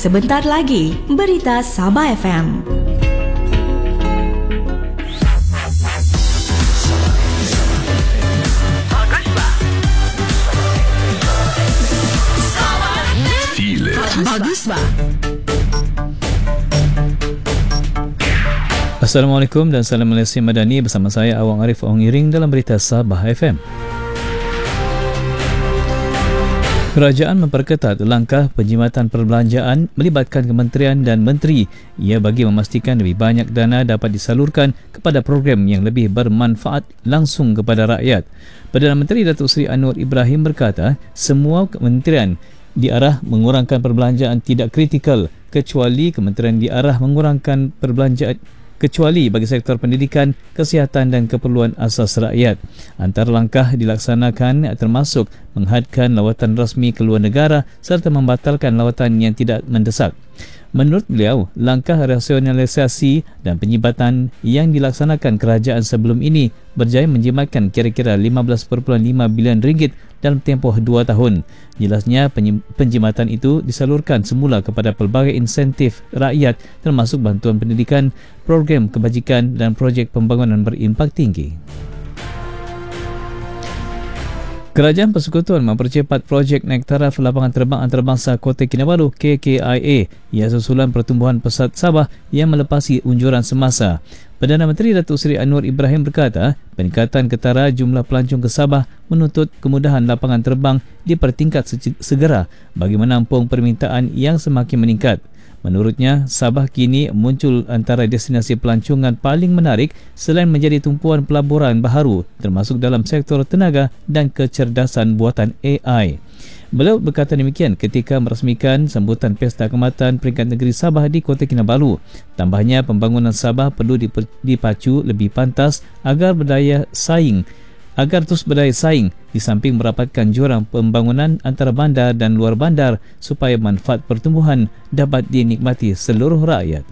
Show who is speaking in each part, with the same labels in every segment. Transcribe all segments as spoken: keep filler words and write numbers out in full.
Speaker 1: Sebentar lagi, Berita Sabah F M.
Speaker 2: Baguslah.
Speaker 3: Assalamualaikum dan salam Malaysia Madani, bersama saya Awang Arif Ong Iring dalam Berita Sabah F M. Kerajaan memperketat langkah penjimatan perbelanjaan melibatkan kementerian dan menteri. Ia bagi memastikan lebih banyak dana dapat disalurkan kepada program yang lebih bermanfaat langsung kepada rakyat. Perdana Menteri Datuk Seri Anwar Ibrahim berkata, semua kementerian diarah mengurangkan perbelanjaan tidak kritikal kecuali kementerian diarah mengurangkan perbelanjaan kecuali bagi sektor pendidikan, kesihatan dan keperluan asas rakyat. Antara langkah dilaksanakan termasuk menghadkan lawatan rasmi ke luar negara serta membatalkan lawatan yang tidak mendesak. Menurut beliau, langkah rasionalisasi dan penyibatan yang dilaksanakan kerajaan sebelum ini berjaya menjimatkan kira-kira lima belas perpuluhan lima bilion ringgit dalam tempoh dua tahun. Jelasnya penjimatan itu disalurkan semula kepada pelbagai insentif rakyat termasuk bantuan pendidikan, program kebajikan dan projek pembangunan berimpak tinggi. Kerajaan Persekutuan mempercepat projek naik taraf lapangan terbang antarabangsa Kota Kinabalu K K I A ia susulan pertumbuhan pesat Sabah yang melepasi unjuran semasa. Perdana Menteri Datuk Seri Anwar Ibrahim berkata, peningkatan ketara jumlah pelancong ke Sabah menuntut kemudahan lapangan terbang dipertingkat segera bagi menampung permintaan yang semakin meningkat. Menurutnya, Sabah kini muncul antara destinasi pelancongan paling menarik selain menjadi tumpuan pelaburan baharu termasuk dalam sektor tenaga dan kecerdasan buatan A I. Beliau berkata demikian ketika merasmikan sambutan Pesta Keamatan Peringkat Negeri Sabah di Kota Kinabalu. Tambahnya, pembangunan Sabah perlu dipacu lebih pantas agar berdaya saing agar terus berdaya saing di samping merapatkan jurang pembangunan antara bandar dan luar bandar supaya manfaat pertumbuhan dapat dinikmati seluruh rakyat.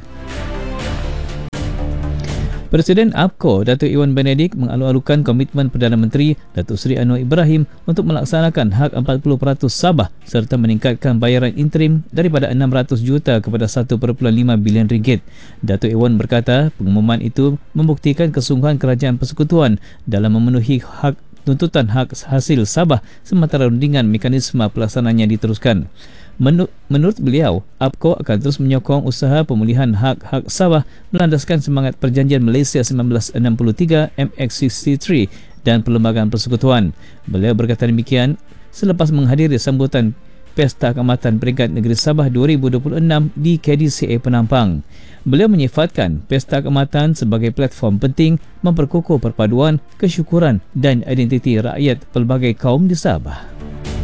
Speaker 3: Presiden A P C O Datuk Iwan Benedik mengalu-alukan komitmen Perdana Menteri Datuk Seri Anwar Ibrahim untuk melaksanakan hak empat puluh peratus Sabah serta meningkatkan bayaran interim daripada enam ratus juta kepada satu perpuluhan lima bilion ringgit. Datuk Iwan berkata pengumuman itu membuktikan kesungguhan Kerajaan Persekutuan dalam memenuhi hak tuntutan hak hasil Sabah sementara rundingan mekanisme pelaksanaannya diteruskan. Menurut beliau, A P C O akan terus menyokong usaha pemulihan hak-hak Sabah melandaskan semangat Perjanjian Malaysia seribu sembilan ratus enam puluh tiga M X enam puluh tiga dan Perlembagaan Persekutuan. Beliau berkata demikian selepas menghadiri sambutan Pesta Keamatan Peringkat Negeri Sabah dua ribu dua puluh enam di K D C A Penampang. Beliau menyifatkan Pesta Keamatan sebagai platform penting memperkukuh perpaduan, kesyukuran dan identiti rakyat pelbagai kaum di Sabah.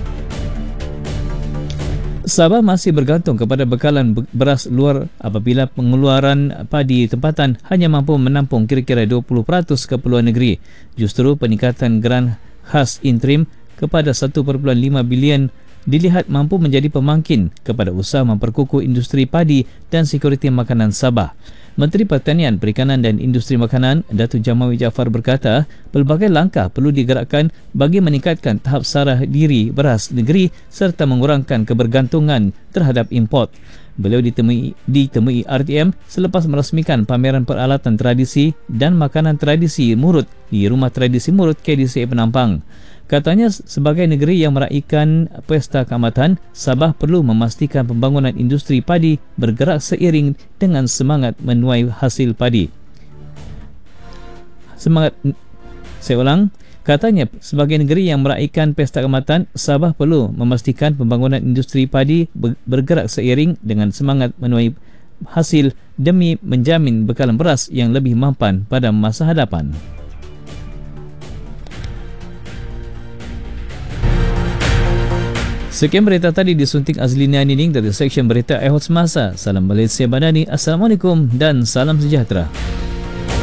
Speaker 3: Sabah masih bergantung kepada bekalan beras luar apabila pengeluaran padi tempatan hanya mampu menampung kira-kira dua puluh peratus keperluan negeri. Justru peningkatan geran khas interim kepada satu perpuluhan lima bilion dilihat mampu menjadi pemangkin kepada usaha memperkukuh industri padi dan sekuriti makanan Sabah. Menteri Pertanian, Perikanan dan Industri Makanan Datuk Jamawi Jaafar berkata, pelbagai langkah perlu digerakkan bagi meningkatkan tahap sarah diri beras negeri serta mengurangkan kebergantungan terhadap import. Beliau ditemui, ditemui R T M selepas merasmikan pameran peralatan tradisi dan makanan tradisi Murut di Rumah Tradisi Murut K D C A Penampang. Katanya sebagai negeri yang meraihkan Pesta Keamatan, Sabah perlu memastikan pembangunan industri padi bergerak seiring dengan semangat menuai hasil padi. Semangat, saya ulang, katanya sebagai negeri yang meraihkan Pesta Keamatan, Sabah perlu memastikan pembangunan industri padi bergerak seiring dengan semangat menuai hasil demi menjamin bekalan beras yang lebih mampan pada masa hadapan. Sekian berita tadi disunting Azlina Nining dari Seksyen Berita Ehud Semasa. Salam Malaysia Madani, Assalamualaikum dan salam sejahtera.